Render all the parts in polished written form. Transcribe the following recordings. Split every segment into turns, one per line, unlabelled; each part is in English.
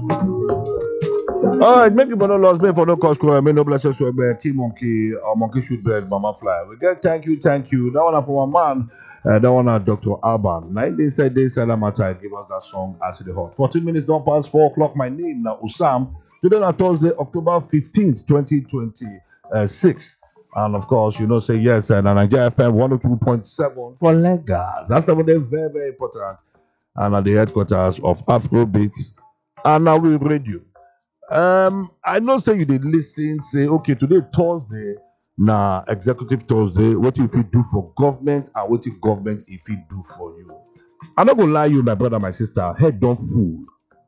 All right, make you no lost me for no cost. May no bless us with key monkey or monkey shoot bird, mama fly. We get thank you. That one for my man. That one Dr. Alban. Now they said Matter give us that song as the hot. 14 minutes don't pass 4 o'clock. My name now Usam. Today on Thursday, October 15th, 2026. And of course, say yes, and Nigeria FM 102.7 for Lagos. That's something very, very important. And at the headquarters of Afrobeat and now we radio. I know say you did listen, say, okay, today Thursday, executive Thursday, what if you do for government and what if government if it do for you? I'm not gonna lie you, my brother, my sister, head don't fool.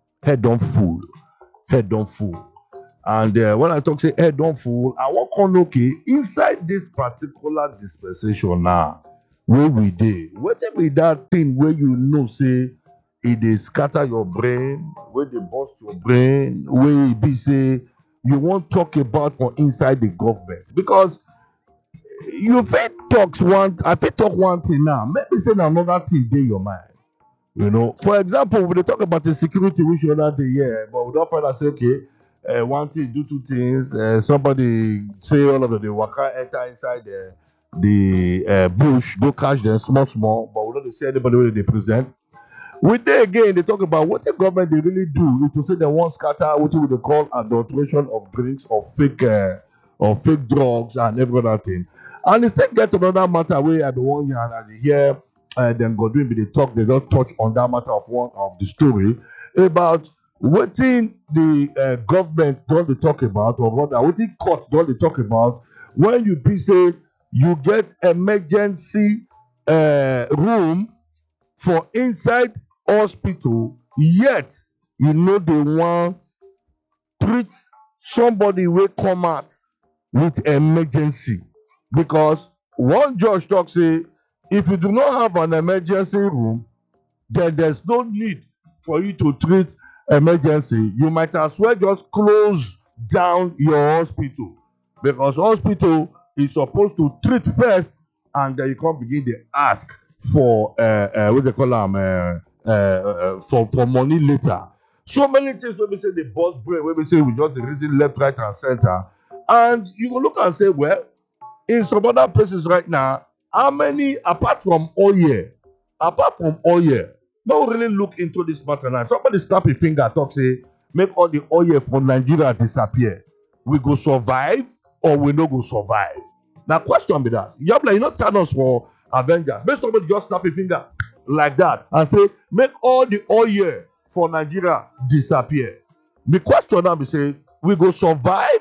And when I talk say head don't fool, I walk on okay, inside this particular dispensation now, where we did, whatever be that thing where say it is scatter your brain, where they bust your brain, where it be say you won't talk about for inside the government. Because you fit talk one thing now, maybe say another thing in your mind. For example, when they talk about the security which other day, yeah, but we don't find out say, okay, one thing, do two things, somebody say all of the waka enter inside the bush, go catch them small, but we don't see anybody where they present. With day again, they talk about what the government they really do is to say they want scatter what they call adulteration of drinks or fake drugs and every other thing. And instead get another matter where at the 1 year and here then go doing they talk, they don't touch on that matter of one of the story about what the government don't they talk about, or rather what the courts don't they talk about when you be say you get emergency room for inside hospital, yet they want treat somebody will come out with emergency. Because one judge talk say if you do not have an emergency room, then there's no need for you to treat emergency. You might as well just close down your hospital, because hospital is supposed to treat first and then you can't begin to ask for what they call them for money later. So many things when we say the boss brain, when we say we just the reason left, right, and center, and you will look and say, well, in some other places right now, how many apart from oil, don't really look into this matter now. Somebody snap a finger, talk say, make all the oil from Nigeria disappear. We go survive or we no go survive. Now, question be that. You not turn us for Avengers. Make somebody just snap a finger like that and say, make all the oil for Nigeria disappear. The question now be say, we go survive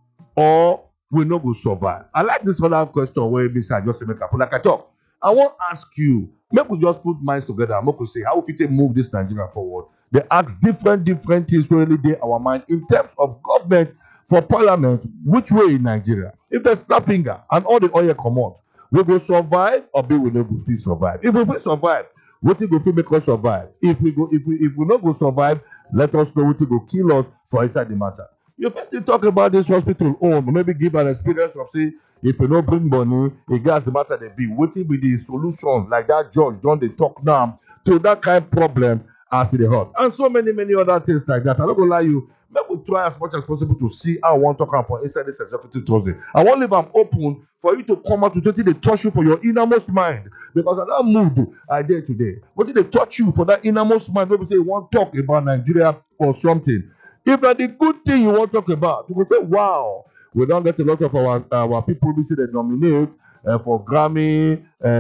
or we no go survive. I like this other question where we say just make up. Like I talk, I want to ask you, maybe we just put minds together and we say, how if we move this Nigeria forward? They ask different things really dey our mind in terms of government for parliament, which way in Nigeria? If there's snap finger and all the oil come out, we go survive or we will not go still survive. If we will survive, what will go make us survive? If we not go survive, let us know what will go kill us for inside the matter. You first talk about this hospital own, maybe give an experience of say if you don't bring money, it gets the matter they be. What will be the solution like that John they talk now to that kind of problem as it hurt. And so many other things like that. I'm not gonna lie you, maybe we try as much as possible to see how I want to come for inside this executive Thursday. I want to leave them open for you to come out to tell they touch you for your innermost mind. Because at that mood I did today. What did they touch you for that innermost mind? Maybe say you want to talk about Nigeria or something. If that's the good thing you want to talk about, you will say, wow, we don't get a lot of our people who say they nominate for Grammy,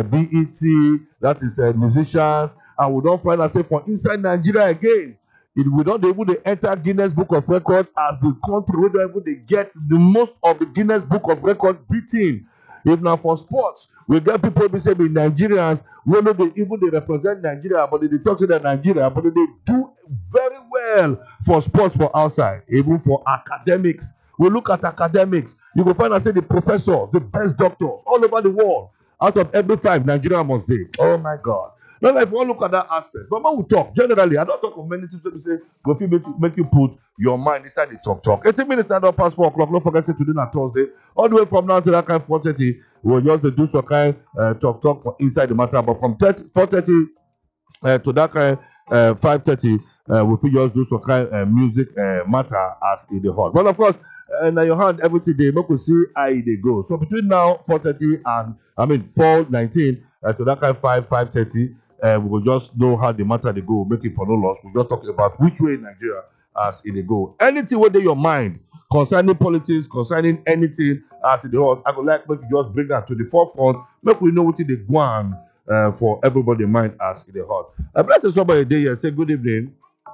BET, that is musicians, and we don't find ourselves for inside Nigeria again. We don't able to enter Guinness Book of Records as the country where they able to get the most of the Guinness Book of Records beating. If not for sports, we get people who say be Nigerians, we know they represent Nigeria, but they talk to the Nigeria, but they do very well for sports for outside, even for academics. We look at academics, you will find out say the professors, the best doctors all over the world. Out of every 5, Nigeria must be. Oh my God. Now, if you look at that aspect, but when we talk, generally, I don't talk of many things we say, go make you put your mind inside the talk. 18 minutes and not past 4 o'clock. Don't forget to today on Thursday. All the way from now to that kind of 4:30, we'll just do some kind talk for inside the matter. But from 4:30 to that kind 5:30, we fit just do some kind music matter as e dey hot. But of course, na your hand everything dey make we see how e dey go. So between now 4:30 and 4:19, so that kind 5:30, we will just know how the matter dey go. Make it for no loss. We just talk about which way Nigeria as e dey go. Anything wey dey your mind concerning politics, concerning anything as e dey hot, I go like make you just bring that to the forefront. Make we know wetin dey go on for everybody mind as e dey hot. Let's say somebody dey here say good evening.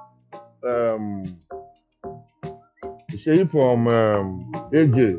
Sheyi from AJ.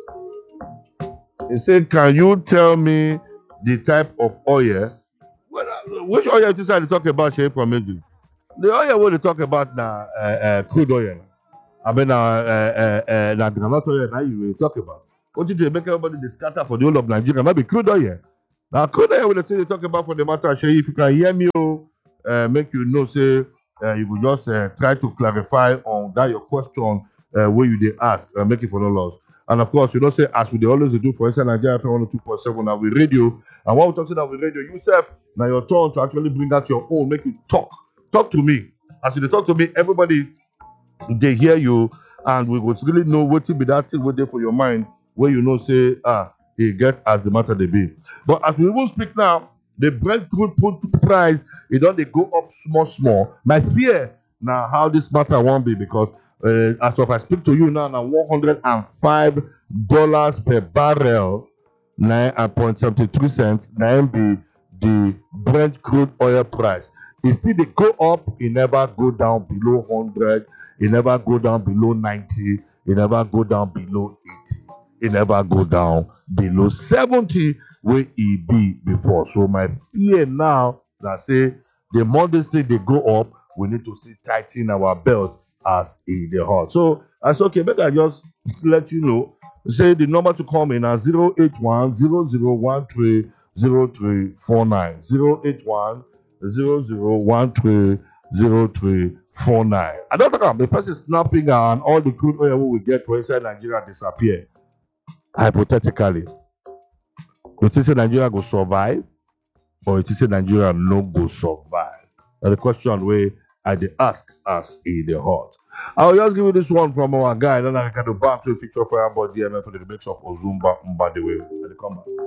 He said, "Can you tell me the type of oil? Which oil you decide to talk about, Sheyi from AJ? The oil wey they talk about na crude oil. Na groundnut oil na you talk about. What did they make everybody dey scatter for the whole of Nigeria? Not be crude oil. Now crude oil wey they talk about for the matter, Sheyi, if you can hear me, make you know say you will just try to clarify on that your question where you dey ask, make it for no loss. And of course, you know, say as we dey always do for inside Nigeria FM 102.7 now with radio. And while we talk about with radio, you self, now your turn to actually bring out your own, make you talk. Talk to me. As you dey talk to me, everybody they hear you, and we would really know what to be that thing there for your mind, where you know say he get as the matter they be. But as we will speak now, the breadfruit price it don't they go up small. My fear now how this matter won't be, because as of I speak to you now $105 per barrel, 9.73 cents, now be the Brent crude oil price. It still they go up, it never go down below 100, it never go down below 90, it never go down below 80, it never go down below 70 where it be before. So my fear now that say the more this thing they go up, we need to still tighten our belt as in the hot. So that's okay, but I just let you know. Say the number to call me now 081 0013 0349 081 0013 0349. I don't think the person snapping and all the crude oil we get for inside Nigeria disappear. Hypothetically, it is say Nigeria go survive, or it is say Nigeria no go survive. And the question where I dey ask as in the hot. I'll just give you this one from our guy. Then I can do back to feature for our body for the mix of Ozumba Mbadiwe. Come back.